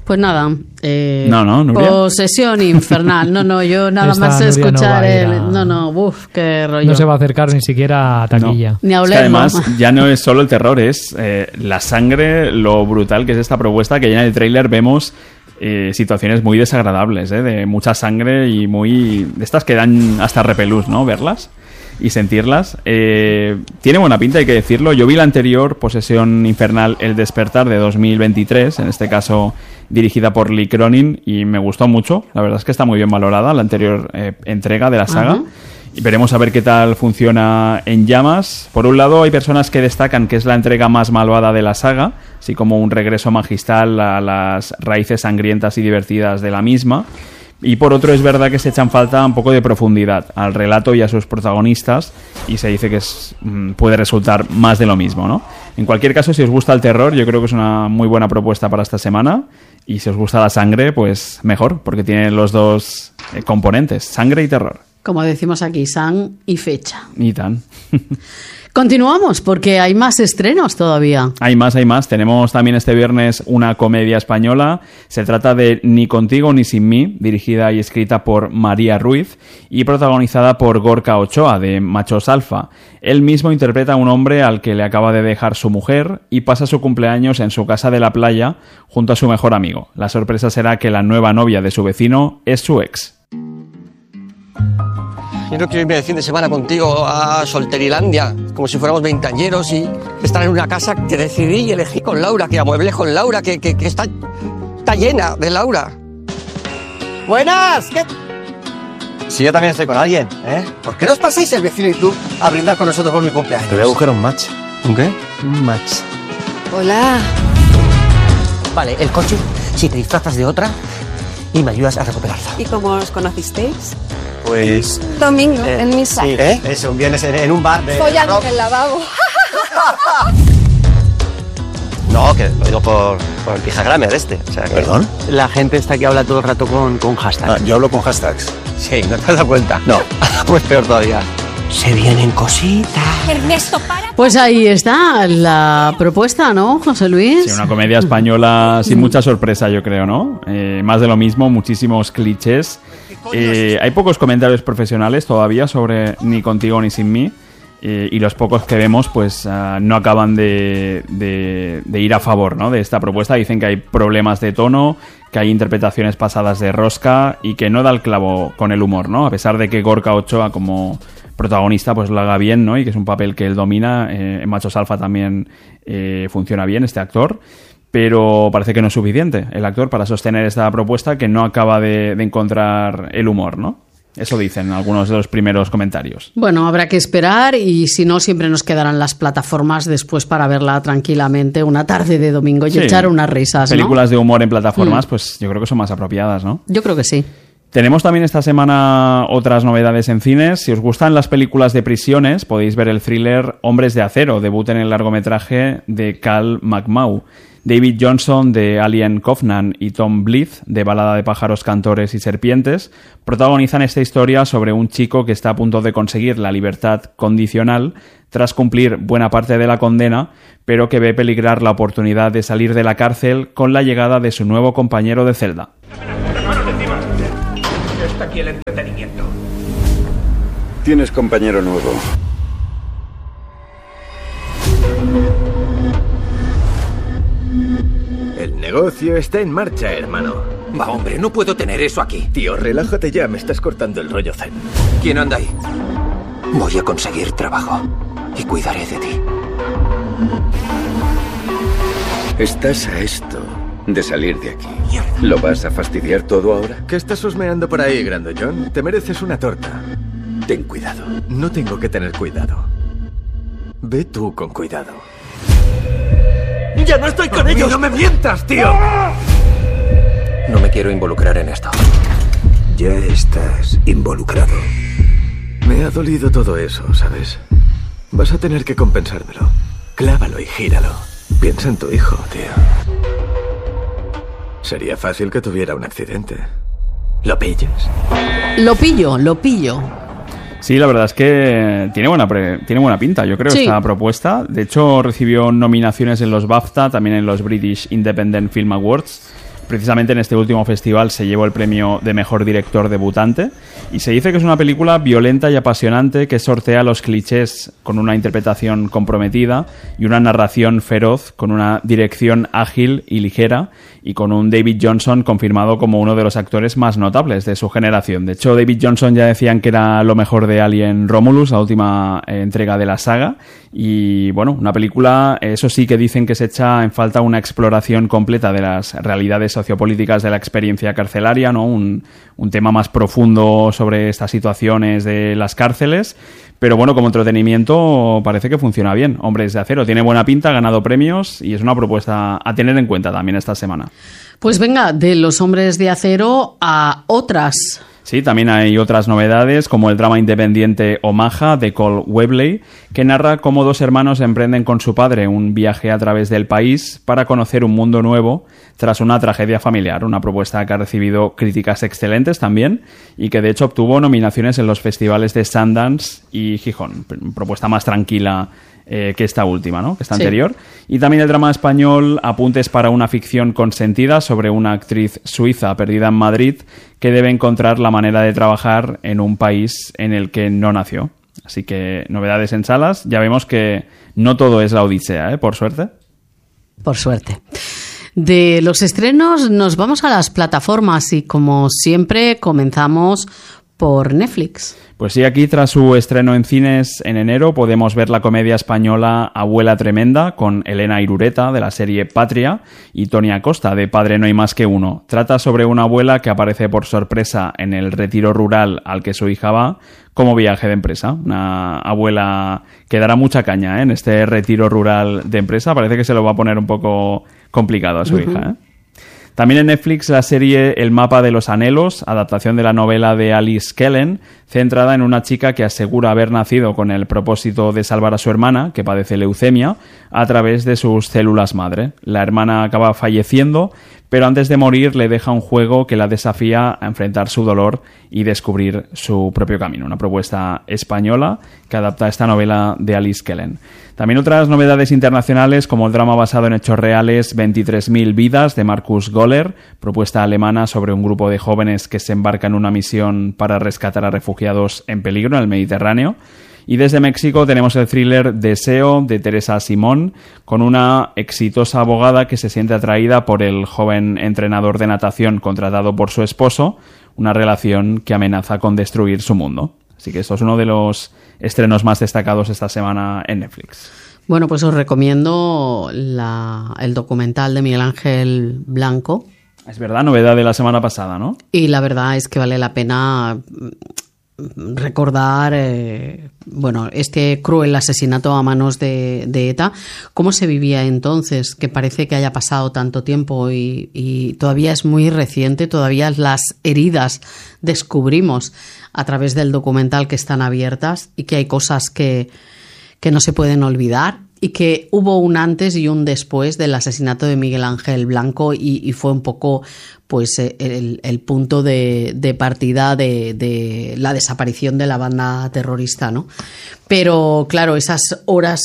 Pues nada, Nuria. Posesión infernal. No, yo nada Esta más Nuria escuchar no qué rollo. No se va a acercar ni siquiera a taquilla. Ni a Es que olerlo. además ya no es solo el terror, es la sangre, lo brutal que es esta propuesta, que ya en el tráiler vemos situaciones muy desagradables, de mucha sangre y muy... de estas que dan hasta repelús, ¿no? Verlas y sentirlas. Tiene buena pinta, hay que decirlo. Yo vi la anterior, Posesión Infernal, El Despertar, de 2023, en este caso dirigida por Lee Cronin, y me gustó mucho. La verdad es que está muy bien valorada la anterior entrega de la saga. Ajá. Y veremos a ver qué tal funciona en llamas. Por un lado, hay personas que destacan que es la entrega más malvada de la saga, así como un regreso magistral a las raíces sangrientas y divertidas de la misma. Y por otro, es verdad que se echan falta un poco de profundidad al relato y a sus protagonistas, y se dice que puede resultar más de lo mismo, ¿no? En cualquier caso, si os gusta el terror, yo creo que es una muy buena propuesta para esta semana. Y si os gusta la sangre, pues mejor, porque tiene los dos componentes, sangre y terror. Como decimos aquí, san y fecha. Y tan. Continuamos, porque hay más estrenos todavía. Hay más. Tenemos también este viernes una comedia española. Se trata de Ni contigo ni sin mí, dirigida y escrita por María Ruiz y protagonizada por Gorka Ochoa, de Machos Alfa. Él mismo interpreta a un hombre al que le acaba de dejar su mujer y pasa su cumpleaños en su casa de la playa junto a su mejor amigo. La sorpresa será que la nueva novia de su vecino es su ex. Yo no quiero irme de fin de semana contigo a Solterilandia, como si fuéramos veinteañeros, y estar en una casa que decidí y elegí con Laura, que amueblé con Laura, que está llena de Laura. ¡Buenas! ¿Qué? Si yo también estoy con alguien, ¿eh? ¿Por qué no os pasáis el vecino y tú a brindar con nosotros por mi cumpleaños? Te voy a buscar un match. ¿Un qué? Un match. Hola. Vale, el coche, si te disfrazas de otra y me ayudas a recuperarlo. ¿Y cómo os conocisteis? Pues... Domingo, en misa. Sí, eso, un viernes en un bar de... Follando en el lavabo. No, que lo digo por el pijagrammer este. O sea, que... ¿Perdón? La gente está que habla todo el rato con hashtags. Yo hablo con hashtags. Sí, ¿no te has dado cuenta? No. Pues peor todavía. Se vienen cositas. Ernesto, para. Pues ahí está la propuesta, ¿no, José Luis? Sí, una comedia española sin mucha sorpresa, yo creo, ¿no? Más de lo mismo, muchísimos clichés. Hay pocos comentarios profesionales todavía sobre Ni contigo ni sin mí. Y los pocos que vemos, pues no acaban de ir a favor, ¿no?, de esta propuesta. Dicen que hay problemas de tono, que hay interpretaciones pasadas de rosca y que no da el clavo con el humor, ¿no? A pesar de que Gorka Ochoa, como protagonista, pues lo haga bien, ¿no? Y que es un papel que él domina. En Machos Alfa también funciona bien este actor. Pero parece que no es suficiente el actor para sostener esta propuesta, que no acaba de encontrar el humor, ¿no? Eso dicen algunos de los primeros comentarios. Bueno, habrá que esperar, y si no, siempre nos quedarán las plataformas después para verla tranquilamente una tarde de domingo y echar unas risas, ¿no? Películas de humor en plataformas, pues yo creo que son más apropiadas, ¿no? Yo creo que sí. Tenemos también esta semana otras novedades en cines. Si os gustan las películas de prisiones, podéis ver el thriller Hombres de Acero, debut en el largometraje de Cal McMahon. David Johnson, de Alien Covenant, y Tom Blyth, de Balada de pájaros, cantores y serpientes, protagonizan esta historia sobre un chico que está a punto de conseguir la libertad condicional tras cumplir buena parte de la condena, pero que ve peligrar la oportunidad de salir de la cárcel con la llegada de su nuevo compañero de celda. Está aquí el entretenimiento. Tienes compañero nuevo. El negocio está en marcha, hermano. Va, hombre, no puedo tener eso aquí. Tío, relájate ya, me estás cortando el rollo zen. ¿Quién anda ahí? Voy a conseguir trabajo y cuidaré de ti. Estás a esto de salir de aquí. ¿Lo vas a fastidiar todo ahora? ¿Qué estás husmeando por ahí, grandullón? Te mereces una torta. Ten cuidado. No tengo que tener cuidado. Ve tú con cuidado. ¡Ya no estoy con ellos! ¡No me mientas, tío! No me quiero involucrar en esto. Ya estás involucrado. Me ha dolido todo eso, ¿sabes? Vas a tener que compensármelo. Clávalo y gíralo. Piensa en tu hijo, tío. Sería fácil que tuviera un accidente. ¿Lo pillas? Lo pillo. Sí, la verdad es que tiene buena pinta, yo creo, esta propuesta. De hecho, recibió nominaciones en los BAFTA, también en los British Independent Film Awards. Precisamente en este último festival se llevó el premio de mejor director debutante y se dice que es una película violenta y apasionante que sortea los clichés con una interpretación comprometida y una narración feroz, con una dirección ágil y ligera y con un David Johnson confirmado como uno de los actores más notables de su generación. De hecho, David Johnson ya decían que era lo mejor de Alien Romulus, la última entrega de la saga, y bueno, una película, eso sí que dicen que se echa en falta una exploración completa de las realidades sociopolíticas de la experiencia carcelaria, ¿no? Un tema más profundo sobre estas situaciones de las cárceles, pero bueno, como entretenimiento parece que funciona bien. Hombres de Acero tiene buena pinta, ha ganado premios y es una propuesta a tener en cuenta también esta semana. Pues venga, de los Hombres de Acero a otras. Sí, también hay otras novedades, como el drama independiente Omaha, de Cole Webley, que narra cómo dos hermanos emprenden con su padre un viaje a través del país para conocer un mundo nuevo tras una tragedia familiar. Una propuesta que ha recibido críticas excelentes también y que de hecho obtuvo nominaciones en los festivales de Sundance y Gijón. Propuesta más tranquila que esta última, ¿no? Que esta anterior. Y también el drama español Apuntes para una ficción consentida, sobre una actriz suiza perdida en Madrid que debe encontrar la manera de trabajar en un país en el que no nació. Así que novedades en salas. Ya vemos que no todo es la odisea, por suerte. Por suerte. De los estrenos nos vamos a las plataformas y como siempre comenzamos por Netflix. Pues sí, aquí tras su estreno en cines en enero podemos ver la comedia española Abuela Tremenda con Elena Irureta de la serie Patria y Tony Acosta de Padre no hay más que uno. Trata sobre una abuela que aparece por sorpresa en el retiro rural al que su hija va como viaje de empresa. Una abuela que dará mucha caña en este retiro rural de empresa. Parece que se lo va a poner un poco complicado a su hija. También en Netflix la serie El mapa de los anhelos, adaptación de la novela de Alice Kellen, centrada en una chica que asegura haber nacido con el propósito de salvar a su hermana, que padece leucemia, a través de sus células madre. La hermana acaba falleciendo, pero antes de morir le deja un juego que la desafía a enfrentar su dolor y descubrir su propio camino. Una propuesta española que adapta esta novela de Alice Kellen. También otras novedades internacionales, como el drama basado en hechos reales 23.000 vidas de Markus Goller, propuesta alemana sobre un grupo de jóvenes que se embarca en una misión para rescatar a refugiados en peligro en el Mediterráneo. Y desde México tenemos el thriller Deseo de Teresa Simón, con una exitosa abogada que se siente atraída por el joven entrenador de natación contratado por su esposo, una relación que amenaza con destruir su mundo. Así que esto es uno de los estrenos más destacados esta semana en Netflix. Bueno, pues os recomiendo el documental de Miguel Ángel Blanco. Es verdad, novedad de la semana pasada, ¿no? Y la verdad es que vale la pena recordar este cruel asesinato a manos de ETA, cómo se vivía entonces, que parece que haya pasado tanto tiempo y todavía es muy reciente, todavía las heridas descubrimos a través del documental que están abiertas y que hay cosas que no se pueden olvidar y que hubo un antes y un después del asesinato de Miguel Ángel Blanco y fue un poco pues el punto de partida de la desaparición de la banda terrorista, ¿no? Pero claro, esas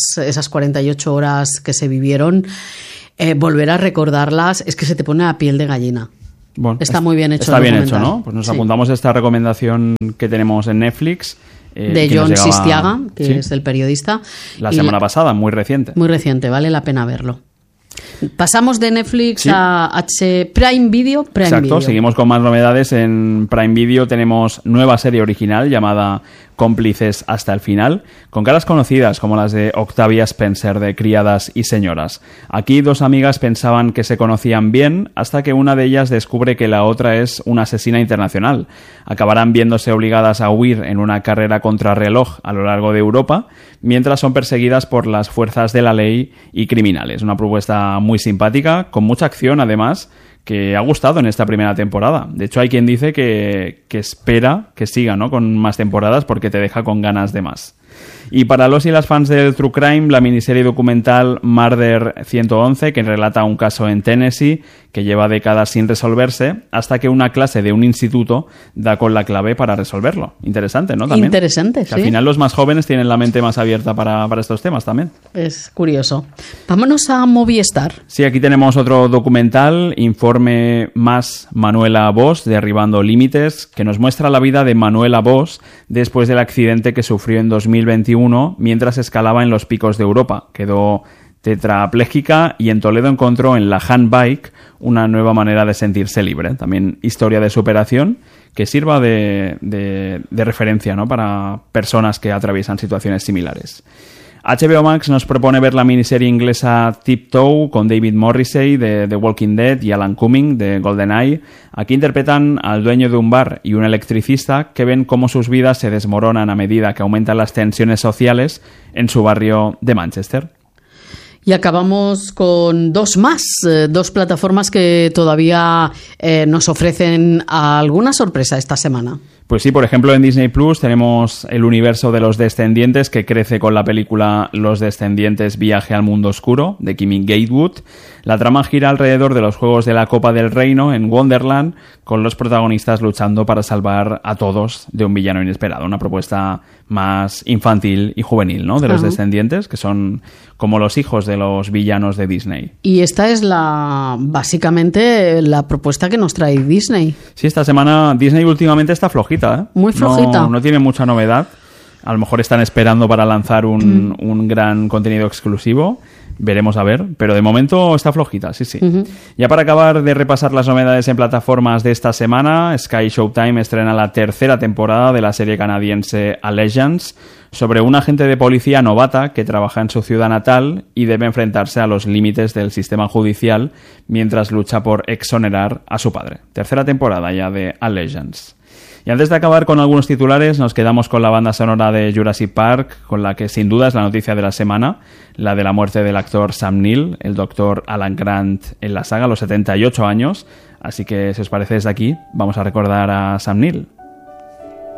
48 horas que se vivieron, volver a recordarlas es que se te pone la piel de gallina. Bueno, está muy bien hecho. Está bien hecho, ¿no? Pues nos apuntamos a esta recomendación que tenemos en Netflix. De John Sistiaga, que es el periodista. La semana pasada, muy reciente. Muy reciente, vale la pena verlo. Pasamos de Netflix a Prime Video. Exacto, seguimos con más novedades. En Prime Video tenemos nueva serie original llamada Cómplices hasta el final, con caras conocidas como las de Octavia Spencer de Criadas y Señoras. Aquí dos amigas pensaban que se conocían bien hasta que una de ellas descubre que la otra es una asesina internacional. Acabarán viéndose obligadas a huir en una carrera contrarreloj a lo largo de Europa, mientras son perseguidas por las fuerzas de la ley y criminales. Una propuesta muy simpática, con mucha acción además, que ha gustado en esta primera temporada. De hecho, hay quien dice que espera que siga, ¿no?, con más temporadas porque te deja con ganas de más. Y para los y las fans del True Crime, la miniserie documental Murder 111, que relata un caso en Tennessee que lleva décadas sin resolverse, hasta que una clase de un instituto da con la clave para resolverlo. Interesante, ¿no? También. Interesante, sí. Al final los más jóvenes tienen la mente más abierta para estos temas también. Es curioso. Vámonos a Movistar. Sí, aquí tenemos otro documental, Informe Más Manuela Bosch, Derribando Límites, que nos muestra la vida de Manuela Bosch después del accidente que sufrió en 2021 mientras escalaba en los picos de Europa. Quedó tetrapléjica y en Toledo encontró en la handbike una nueva manera de sentirse libre. También historia de superación que sirva de referencia, ¿no?, para personas que atraviesan situaciones similares. HBO Max nos propone ver la miniserie inglesa Tiptoe con David Morrissey de The Walking Dead y Alan Cumming de GoldenEye. Aquí interpretan al dueño de un bar y un electricista que ven cómo sus vidas se desmoronan a medida que aumentan las tensiones sociales en su barrio de Manchester. Y acabamos con dos más, dos plataformas que todavía nos ofrecen alguna sorpresa esta semana. Pues sí, por ejemplo, en Disney Plus tenemos el universo de Los Descendientes, que crece con la película Los Descendientes Viaje al Mundo Oscuro, de Kimmy Gatewood. La trama gira alrededor de los Juegos de la Copa del Reino en Wonderland, con los protagonistas luchando para salvar a todos de un villano inesperado. Una propuesta más infantil y juvenil, ¿no?, de Los Descendientes, que son como los hijos de los villanos de Disney. Y esta es básicamente la propuesta que nos trae Disney. Sí, esta semana Disney últimamente está flojita, ¿eh? Muy flojita. No tiene mucha novedad. A lo mejor están esperando para lanzar un gran contenido exclusivo. Veremos a ver, pero de momento está flojita, sí. Ya para acabar de repasar las novedades en plataformas de esta semana, Sky Showtime estrena la tercera temporada de la serie canadiense Allegiance, sobre un agente de policía novata que trabaja en su ciudad natal y debe enfrentarse a los límites del sistema judicial mientras lucha por exonerar a su padre. Tercera temporada ya de Allegiance. Y antes de acabar con algunos titulares, nos quedamos con la banda sonora de Jurassic Park, con la que sin duda es la noticia de la semana, la de la muerte del actor Sam Neill, el Dr. Alan Grant en la saga, a los 78 años. Así que, si os parece, desde aquí vamos a recordar a Sam Neill.